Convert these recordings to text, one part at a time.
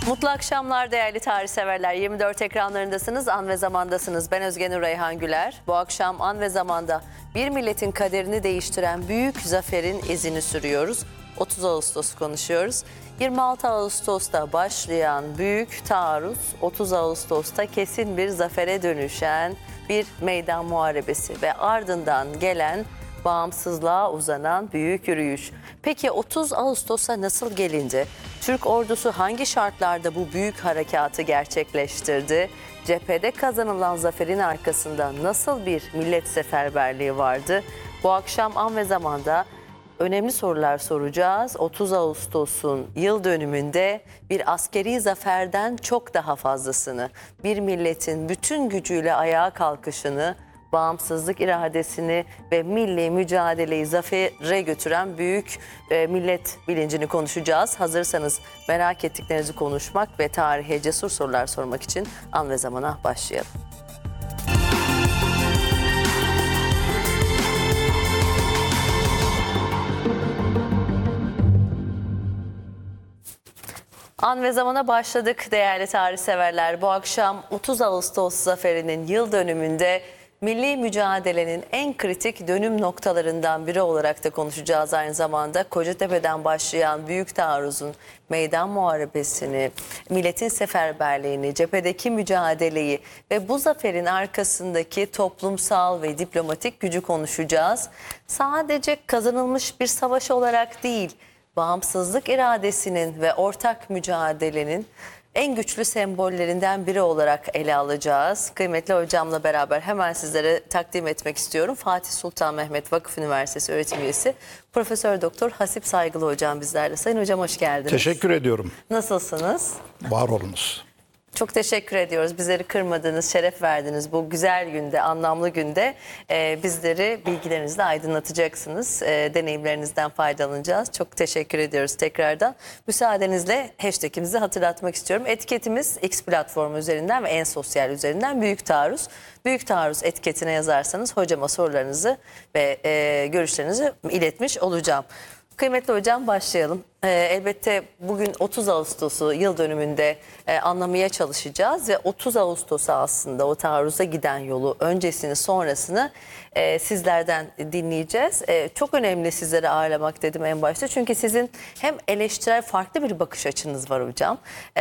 Mutlu akşamlar değerli tarih severler. 24 ekranlarındasınız, An ve Zaman'dasınız. Ben Özgenur Reyhan Güler. Bu akşam An ve Zaman'da bir milletin kaderini değiştiren büyük zaferin izini sürüyoruz. 30 Ağustos'u konuşuyoruz. 26 Ağustos'ta başlayan büyük taarruz, 30 Ağustos'ta kesin bir zafere dönüşen bir meydan muharebesi ve ardından gelen bağımsızlığa uzanan büyük yürüyüş. Peki 30 Ağustos'a nasıl gelindi? Türk ordusu hangi şartlarda bu büyük harekatı gerçekleştirdi? Cephede kazanılan zaferin arkasında nasıl bir millet seferberliği vardı? Bu akşam An ve Zaman'da önemli sorular soracağız. 30 Ağustos'un yıl dönümünde bir askeri zaferden çok daha fazlasını, bir milletin bütün gücüyle ayağa kalkışını, bağımsızlık iradesini ve milli mücadeleyi zafere götüren büyük millet bilincini konuşacağız. Hazırsanız merak ettiklerinizi konuşmak ve tarihe cesur sorular sormak için An ve Zaman'a başlayalım. An ve Zaman'a başladık değerli tarih severler. Bu akşam 30 Ağustos zaferinin yıl dönümünde milli mücadelenin en kritik dönüm noktalarından biri olarak da konuşacağız aynı zamanda. Kocatepe'den başlayan büyük taarruzun meydan muharebesini, milletin seferberliğini, cephedeki mücadeleyi ve bu zaferin arkasındaki toplumsal ve diplomatik gücü konuşacağız. Sadece kazanılmış bir savaş olarak değil, bağımsızlık iradesinin ve ortak mücadelenin en güçlü sembollerinden biri olarak ele alacağız. Kıymetli hocamla beraber hemen sizlere takdim etmek istiyorum. Fatih Sultan Mehmet Vakıf Üniversitesi öğretim üyesi Profesör Doktor Hasip Saygılı hocam bizlerle. Sayın hocam hoş geldiniz. Teşekkür ediyorum. Nasılsınız? Var olunuz. Çok teşekkür ediyoruz. Bizleri kırmadınız, şeref verdiniz. Bu güzel günde, anlamlı günde bizleri bilgilerinizle aydınlatacaksınız. Deneyimlerinizden faydalanacağız. Çok teşekkür ediyoruz tekrardan. Müsaadenizle hashtagimizi hatırlatmak istiyorum. Etiketimiz X platformu üzerinden ve En Sosyal üzerinden Büyük Taarruz. Büyük Taarruz etiketine yazarsanız hocama sorularınızı ve görüşlerinizi iletmiş olacağım. Kıymetli hocam başlayalım. Elbette bugün 30 Ağustos'u yıl dönümünde anlamaya çalışacağız ve 30 Ağustos'a aslında o taarruza giden yolu, öncesini sonrasını sizlerden dinleyeceğiz. Çok önemli sizleri ağırlamak dedim en başta çünkü sizin hem eleştirel farklı bir bakış açınız var hocam.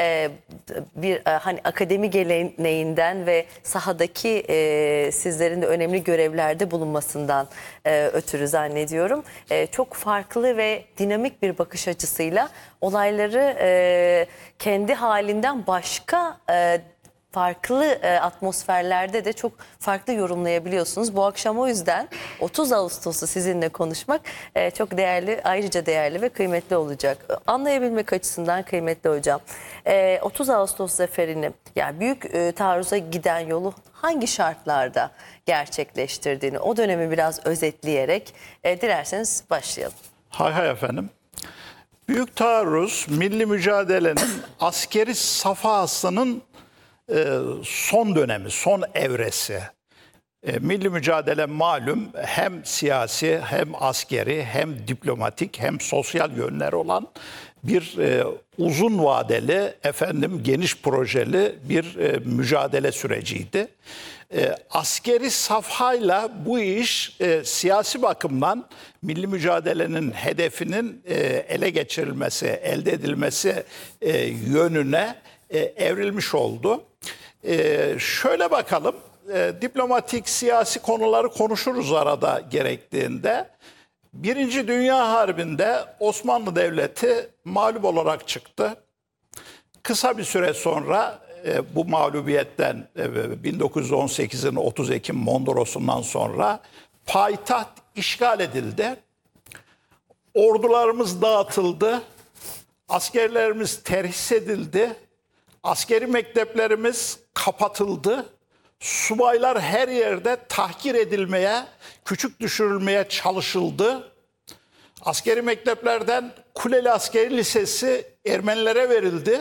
Bir hani akademi geleneğinden ve sahadaki sizlerin de önemli görevlerde bulunmasından ötürü zannediyorum. Çok farklı ve dinamik bir bakış açısıyla olayları kendi halinden başka farklı atmosferlerde de çok farklı yorumlayabiliyorsunuz. Bu akşam o yüzden 30 Ağustos'u sizinle konuşmak çok değerli, ayrıca değerli ve kıymetli olacak. Anlayabilmek açısından kıymetli hocam. 30 Ağustos zaferini, yani büyük taarruza giden yolu hangi şartlarda gerçekleştirdiğini, o dönemi biraz özetleyerek dilerseniz başlayalım. Hay hay efendim. Büyük taarruz, milli mücadelenin askeri safhasının son dönemi, son evresi. Milli mücadele malum hem siyasi hem askeri hem diplomatik hem sosyal yönleri olan bir uzun vadeli geniş projeli bir mücadele süreciydi. Askeri safhayla bu iş siyasi bakımdan milli mücadelenin hedefinin ele geçirilmesi, elde edilmesi yönüne evrilmiş oldu. Şöyle bakalım, diplomatik, siyasi konuları konuşuruz arada gerektiğinde. Birinci Dünya Harbi'nde Osmanlı Devleti mağlup olarak çıktı. Kısa bir süre sonra bu mağlubiyetten 1918'in 30 Ekim Mondros'undan sonra payitaht işgal edildi. Ordularımız dağıtıldı. Askerlerimiz terhis edildi. Askeri mekteplerimiz kapatıldı. Subaylar her yerde tahkir edilmeye, küçük düşürülmeye çalışıldı. Askeri mekteplerden Kuleli Askeri Lisesi Ermenilere verildi.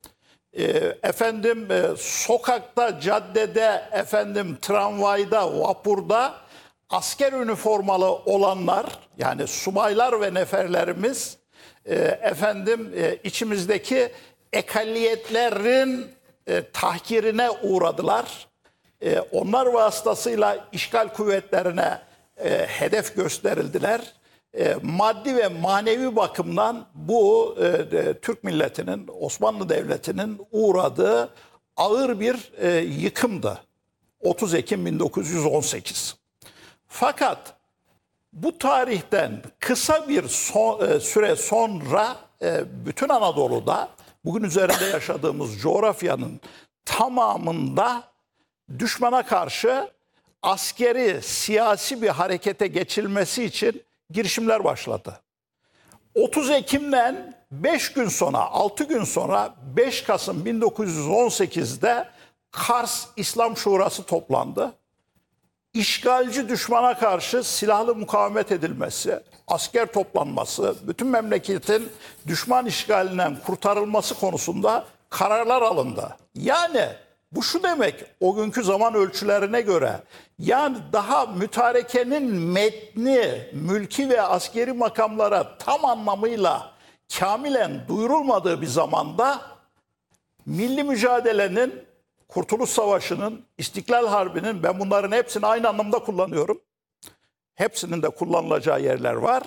Sokakta, caddede, tramvayda, vapurda asker üniformalı olanlar, yani subaylar ve neferlerimiz içimizdeki ekalliyetlerin tahkirine uğradılar. Onlar vasıtasıyla işgal kuvvetlerine hedef gösterildiler. Maddi ve manevi bakımdan bu Türk milletinin, Osmanlı Devleti'nin uğradığı ağır bir yıkımdı. 30 Ekim 1918. Fakat bu tarihten kısa bir süre sonra bütün Anadolu'da bugün üzerinde yaşadığımız coğrafyanın tamamında düşmana karşı askeri, siyasi bir harekete geçilmesi için girişimler başladı. 30 Ekim'den 5 gün sonra, 6 gün sonra 5 Kasım 1918'de Kars İslam Şurası toplandı. İşgalci düşmana karşı silahlı mukavemet edilmesi, asker toplanması, bütün memleketin düşman işgalinden kurtarılması konusunda kararlar alındı. Yani bu şu demek, o günkü zaman ölçülerine göre, yani daha mütarekenin metni, mülki ve askeri makamlara tam anlamıyla kamilen duyurulmadığı bir zamanda milli mücadelenin, Kurtuluş Savaşı'nın, İstiklal Harbi'nin, ben bunların hepsini aynı anlamda kullanıyorum. Hepsinin de kullanılacağı yerler var.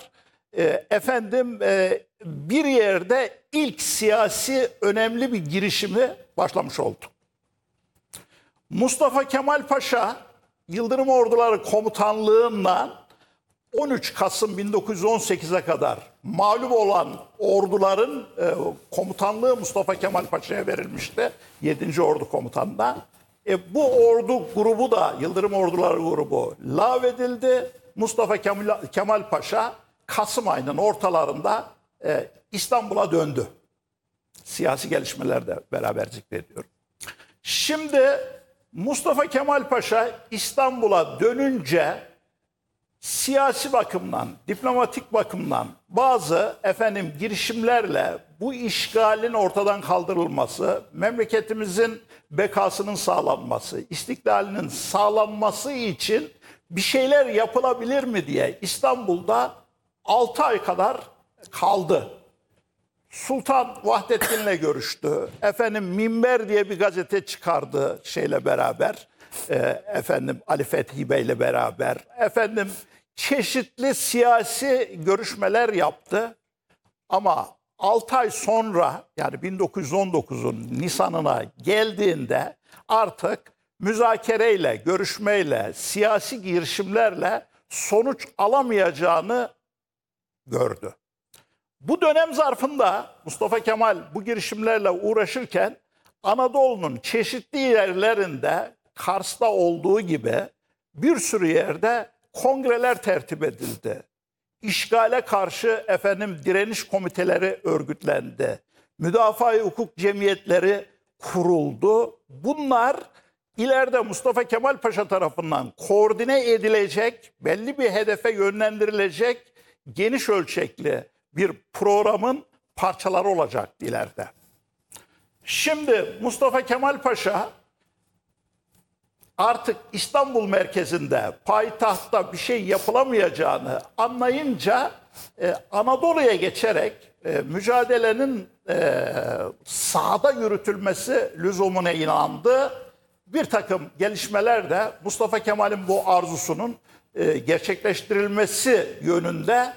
Bir yerde ilk siyasi önemli bir girişimi başlamış oldu. Mustafa Kemal Paşa, Yıldırım Orduları Komutanlığı'ndan 13 Kasım 1918'e kadar mağlup olan orduların komutanlığı Mustafa Kemal Paşa'ya verilmişti. 7. Ordu Komutanı'na. Bu ordu grubu da, Yıldırım Orduları grubu lağvedildi. Mustafa Kemal Paşa Kasım ayının ortalarında İstanbul'a döndü. Siyasi gelişmelerle beraber zikrediyorum. Şimdi Mustafa Kemal Paşa İstanbul'a dönünce siyasi bakımdan, diplomatik bakımdan bazı girişimlerle bu işgalin ortadan kaldırılması, memleketimizin bekasının sağlanması, istiklalinin sağlanması için bir şeyler yapılabilir mi diye İstanbul'da 6 ay kadar kaldı. Sultan Vahdettin'le görüştü. Minber diye bir gazete çıkardı şeyle beraber. Ali Fethi Bey'le beraber. Çeşitli siyasi görüşmeler yaptı. Ama 6 ay sonra, yani 1919'un Nisan'ına geldiğinde artık müzakereyle, görüşmeyle, siyasi girişimlerle sonuç alamayacağını gördü. Bu dönem zarfında Mustafa Kemal bu girişimlerle uğraşırken Anadolu'nun çeşitli yerlerinde, Kars'ta olduğu gibi bir sürü yerde kongreler tertip edildi. İşgale karşı direniş komiteleri örgütlendi. Müdafaa-i hukuk cemiyetleri kuruldu. Bunlar ileride Mustafa Kemal Paşa tarafından koordine edilecek, belli bir hedefe yönlendirilecek geniş ölçekli bir programın parçaları olacaktı ileride. Şimdi Mustafa Kemal Paşa artık İstanbul merkezinde, payitahtta bir şey yapılamayacağını anlayınca Anadolu'ya geçerek mücadelenin sahada yürütülmesi lüzumuna inandı. Bir takım gelişmeler de Mustafa Kemal'in bu arzusunun gerçekleştirilmesi yönünde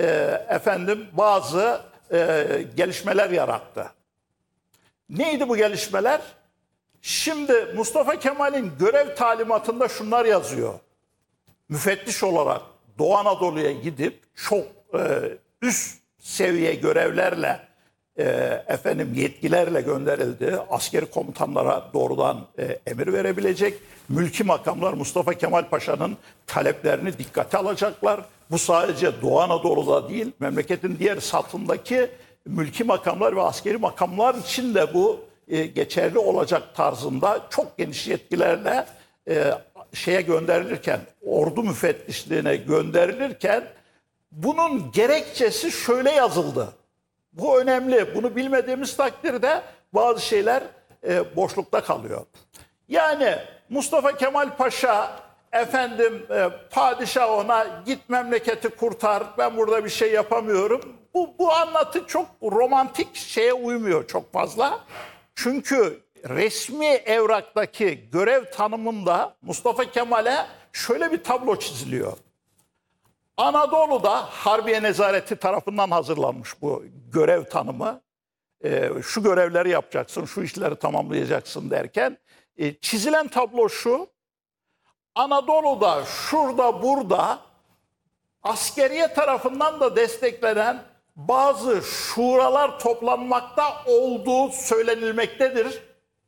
bazı gelişmeler yarattı. Neydi bu gelişmeler? Şimdi Mustafa Kemal'in görev talimatında şunlar yazıyor. Müfettiş olarak Doğu Anadolu'ya gidip çok üst seviye görevlerle yetkilerle gönderildi. Askeri komutanlara doğrudan emir verebilecek. Mülki makamlar Mustafa Kemal Paşa'nın taleplerini dikkate alacaklar. Bu sadece Doğu Anadolu'da değil, memleketin diğer satındaki mülki makamlar ve askeri makamlar için de bu geçerli olacak tarzında çok geniş yetkilerle gönderilirken, ordu müfettişliğine gönderilirken bunun gerekçesi şöyle yazıldı. Bu önemli. Bunu bilmediğimiz takdirde bazı şeyler boşlukta kalıyor. Yani Mustafa Kemal Paşa padişah ona git memleketi kurtar, ben burada bir şey yapamıyorum. Bu anlatı çok romantik şeye uymuyor çok fazla. Çünkü resmi evraktaki görev tanımında Mustafa Kemal'e şöyle bir tablo çiziliyor. Anadolu'da Harbiye Nezareti tarafından hazırlanmış bu görev tanımı. Şu görevleri yapacaksın, şu işleri tamamlayacaksın derken çizilen tablo şu. Anadolu'da şurada burada askeriye tarafından da desteklenen bazı şuralar toplanmakta olduğu söylenilmektedir.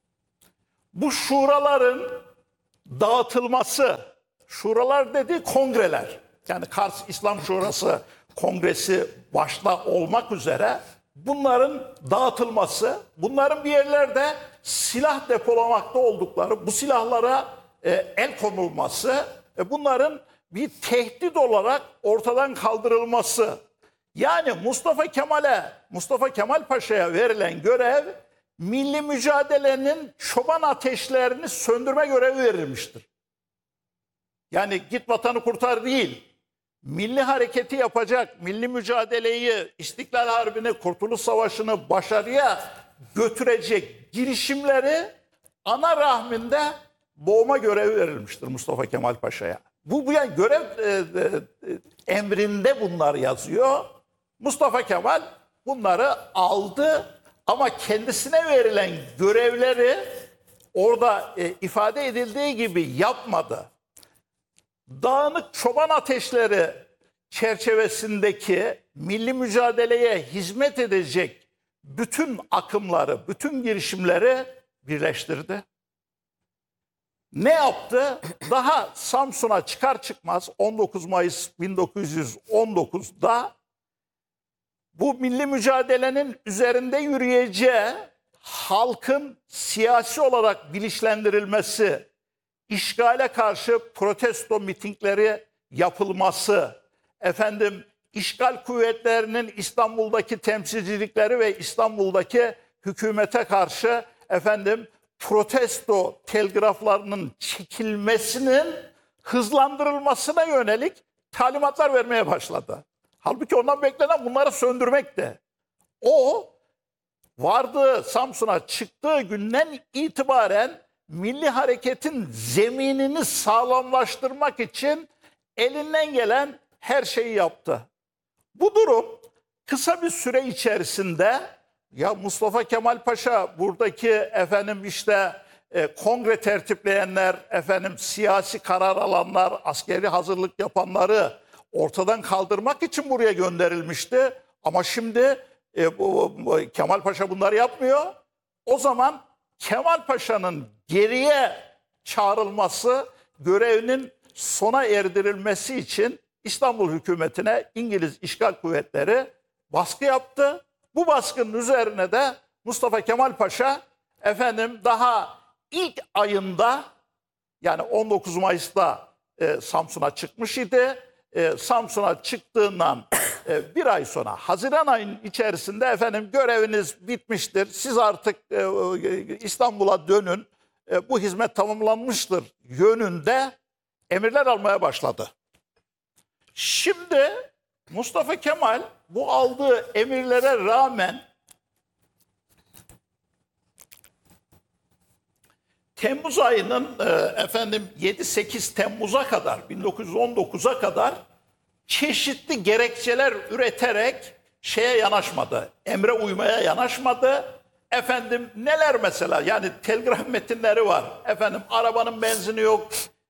Bu şuraların dağıtılması, şuralar dediği kongreler, yani Kars İslam Şurası Kongresi başta olmak üzere bunların dağıtılması, bunların bir yerlerde silah depolamakta oldukları, bu silahlara el konulması, bunların bir tehdit olarak ortadan kaldırılması. Yani Mustafa Kemal Paşa'ya verilen görev, milli mücadelenin çoban ateşlerini söndürme görevi verilmiştir. Yani git vatanı kurtar değil, milli hareketi yapacak, milli mücadeleyi, İstiklal Harbi'ni, Kurtuluş Savaşı'nı başarıya götürecek girişimleri ana rahminde boğma görevi verilmiştir Mustafa Kemal Paşa'ya. Bu yani görev emrinde bunlar yazıyor. Mustafa Kemal bunları aldı ama kendisine verilen görevleri orada ifade edildiği gibi yapmadı. Dağınık çoban ateşleri çerçevesindeki milli mücadeleye hizmet edecek bütün akımları, bütün girişimleri birleştirdi. Ne yaptı? Daha Samsun'a çıkar çıkmaz 19 Mayıs 1919'da bu milli mücadelenin üzerinde yürüyeceği halkın siyasi olarak bilinçlendirilmesi, işgale karşı protesto mitingleri yapılması, işgal kuvvetlerinin İstanbul'daki temsilcilikleri ve İstanbul'daki hükümete karşı protesto telgraflarının çekilmesinin hızlandırılmasına yönelik talimatlar vermeye başladı. Halbuki ondan beklenen bunları söndürmekti. O vardığı Samsun'a çıktığı günden itibaren milli hareketin zeminini sağlamlaştırmak için elinden gelen her şeyi yaptı. Bu durum kısa bir süre içerisinde ya Mustafa Kemal Paşa buradaki kongre tertipleyenler, siyasi karar alanlar, askeri hazırlık yapanları ortadan kaldırmak için buraya gönderilmişti. Ama şimdi Kemal Paşa bunları yapmıyor. O zaman Kemal Paşa'nın geriye çağrılması, görevinin sona erdirilmesi için İstanbul hükümetine İngiliz işgal kuvvetleri baskı yaptı. Bu baskının üzerine de Mustafa Kemal Paşa daha ilk ayında yani 19 Mayıs'ta Samsun'a çıkmış idi. Samsun'a çıktığından bir ay sonra Haziran ayının içerisinde göreviniz bitmiştir. Siz artık İstanbul'a dönün. Bu hizmet tamamlanmıştır yönünde emirler almaya başladı. Şimdi Mustafa Kemal bu aldığı emirlere rağmen Temmuz ayının 7-8 Temmuz'a kadar 1919'a kadar çeşitli gerekçeler üreterek şeye yanaşmadı. Emre uymaya yanaşmadı. Neler mesela yani telgraf metinleri var. Arabanın benzini yok.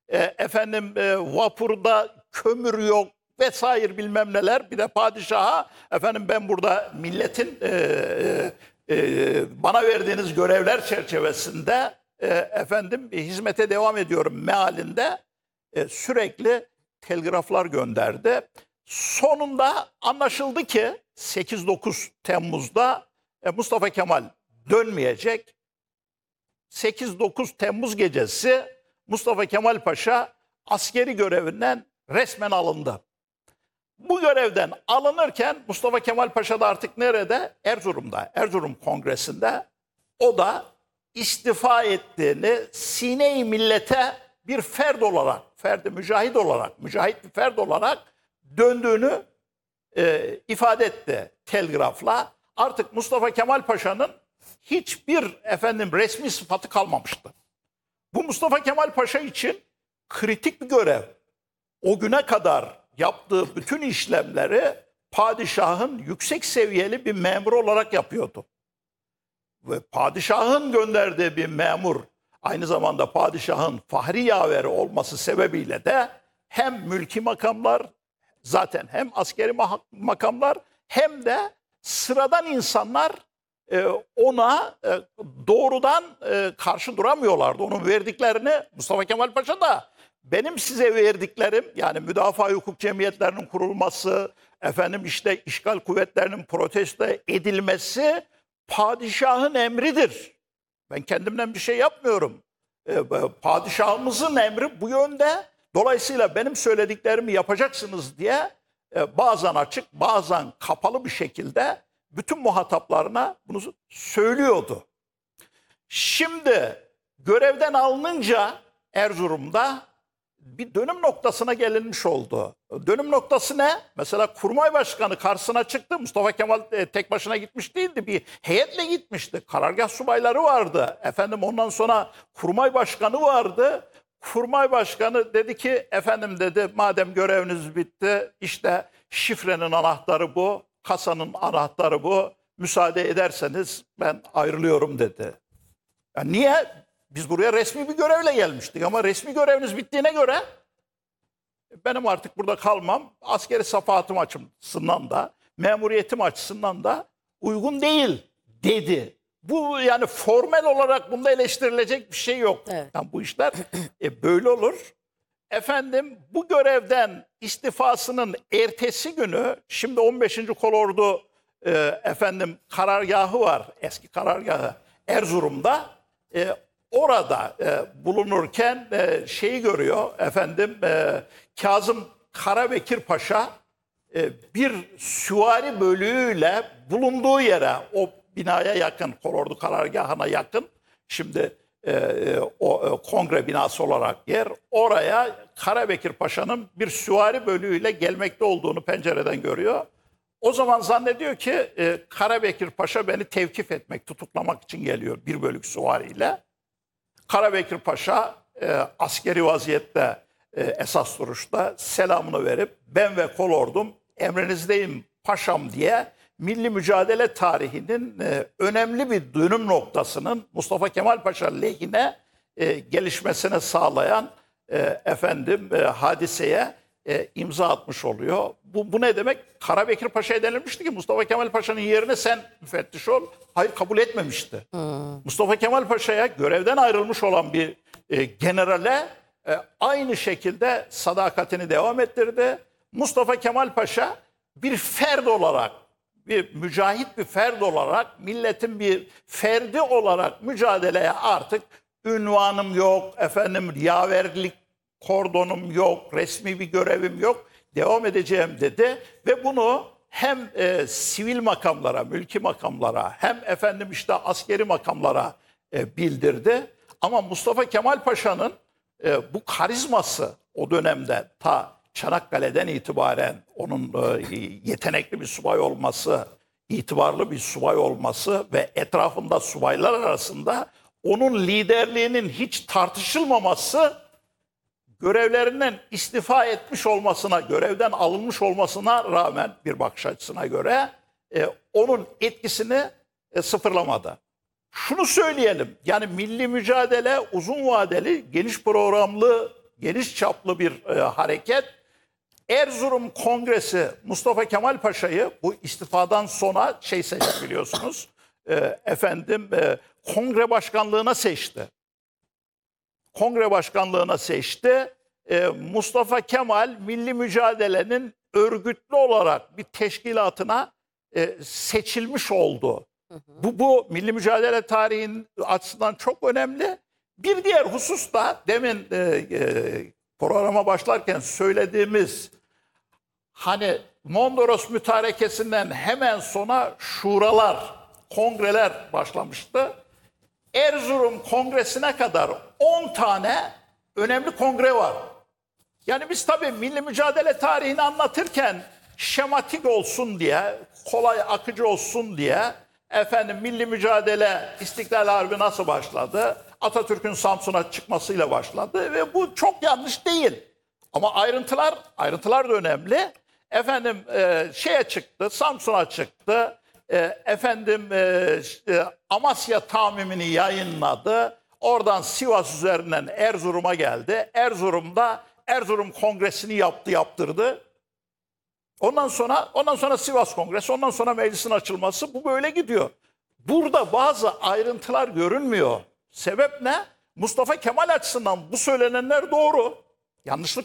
Vapurda kömür yok vesaire bilmem neler. Bir de padişaha ben burada milletin bana verdiğiniz görevler çerçevesinde hizmete devam ediyorum mealinde sürekli telgraflar gönderdi. Sonunda anlaşıldı ki 8-9 Temmuz'da Mustafa Kemal dönmeyecek. 8-9 Temmuz gecesi Mustafa Kemal Paşa askeri görevinden resmen alındı. Bu görevden alınırken Mustafa Kemal Paşa da artık nerede? Erzurum'da, Erzurum Kongresi'nde. O da istifa ettiğini, sine-i millete bir ferd olarak, ferdi mücahit olarak, mücahit bir ferd olarak döndüğünü ifade etti telgrafla. Artık Mustafa Kemal Paşa'nın hiçbir resmi sıfatı kalmamıştı. Bu Mustafa Kemal Paşa için kritik bir görev. O güne kadar yaptığı bütün işlemleri padişahın yüksek seviyeli bir memur olarak yapıyordu. Ve padişahın gönderdiği bir memur, aynı zamanda padişahın fahri yaveri olması sebebiyle de hem mülki makamlar, zaten hem askeri makamlar hem de sıradan insanlar ona doğrudan karşı duramıyorlardı. Onun verdiklerini Mustafa Kemal Paşa da benim size verdiklerim, yani müdafaa hukuk cemiyetlerinin kurulması, işte işgal kuvvetlerinin protesto edilmesi padişahın emridir. Ben kendimden bir şey yapmıyorum. Padişahımızın emri bu yönde. Dolayısıyla benim söylediklerimi yapacaksınız diye bazen açık, bazen kapalı bir şekilde bütün muhataplarına bunu söylüyordu. Şimdi görevden alınınca Erzurum'da bir dönüm noktasına gelinmiş oldu. Dönüm noktası ne? Mesela Kurmay Başkanı karşısına çıktı. Mustafa Kemal tek başına gitmiş değildi. Bir heyetle gitmişti. Karargah subayları vardı. Ondan sonra Kurmay Başkanı vardı. Kurmay Başkanı dedi ki dedi, madem göreviniz bitti, işte şifrenin anahtarı bu, kasanın anahtarı bu. Müsaade ederseniz ben ayrılıyorum dedi. Yani niye? Biz buraya resmi bir görevle gelmiştik ama resmi göreviniz bittiğine göre benim artık burada kalmam askeri safahatım açısından da memuriyetim açısından da uygun değil dedi. Bu yani formel olarak bunda eleştirilecek bir şey yok. Evet. Yani bu işler böyle olur. Bu görevden istifasının ertesi günü, şimdi 15. Kolordu karargahı var, eski karargahı Erzurum'da. Orada bulunurken şeyi görüyor Kazım Karabekir Paşa bir süvari bölüğüyle bulunduğu yere, o binaya yakın, kolordu karargahına yakın, şimdi o kongre binası olarak yer, oraya Karabekir Paşa'nın bir süvari bölüğüyle gelmekte olduğunu pencereden görüyor. O zaman zannediyor ki Karabekir Paşa beni tevkif etmek, tutuklamak için geliyor bir bölük süvariyle. Karabekir Paşa askeri vaziyette esas duruşta selamını verip ben ve kolordum emrinizdeyim paşam diye milli mücadele tarihinin önemli bir dönüm noktasının Mustafa Kemal Paşa lehine gelişmesini sağlayan hadiseye imza atmış oluyor. Bu ne demek? Karabekir Paşa'ya denilmişti ki Mustafa Kemal Paşa'nın yerine sen müfettiş ol. Hayır, kabul etmemişti. Mustafa Kemal Paşa'ya görevden ayrılmış olan bir generale aynı şekilde sadakatini devam ettirdi. Mustafa Kemal Paşa bir ferd olarak, bir mücahit bir ferd olarak, milletin bir ferdi olarak mücadeleye artık ünvanım yok, yaverlik kordonum yok, resmi bir görevim yok, devam edeceğim dedi. Ve bunu hem sivil makamlara, mülki makamlara hem işte askeri makamlara bildirdi. Ama Mustafa Kemal Paşa'nın bu karizması o dönemde ta Çanakkale'den itibaren onun yetenekli bir subay olması, itibarlı bir subay olması ve etrafında subaylar arasında onun liderliğinin hiç tartışılmaması, görevlerinden istifa etmiş olmasına, görevden alınmış olmasına rağmen bir bakış açısına göre onun etkisini sıfırlamadı. Şunu söyleyelim, yani milli mücadele uzun vadeli, geniş programlı, geniş çaplı bir hareket. Erzurum Kongresi Mustafa Kemal Paşa'yı bu istifadan sonra seçti biliyorsunuz. Kongre başkanlığına seçti. Kongre başkanlığına seçti. Mustafa Kemal milli mücadelenin örgütlü olarak bir teşkilatına seçilmiş oldu. Bu milli mücadele tarihinin açısından çok önemli. Bir diğer husus da demin programa başlarken söylediğimiz, hani Mondros Mütarekesi'nden hemen sonra şuralar, kongreler başlamıştı. Erzurum Kongresi'ne kadar 10 tane önemli kongre var. Yani biz tabii milli mücadele tarihini anlatırken şematik olsun diye, kolay akıcı olsun diye efendim milli mücadele, İstiklal Harbi nasıl başladı? Atatürk'ün Samsun'a çıkmasıyla başladı ve bu çok yanlış değil. Ama ayrıntılar da önemli. Efendim şeye çıktı, Samsun'a çıktı. Amasya Tamimini yayınladı. Oradan Sivas üzerinden Erzurum'a geldi. Erzurum'da Erzurum Kongresi'ni yaptırdı. Ondan sonra Sivas Kongresi, ondan sonra meclisin açılması, bu böyle gidiyor. Burada bazı ayrıntılar görünmüyor. Sebep ne? Mustafa Kemal açısından bu söylenenler doğru. Yanlışlık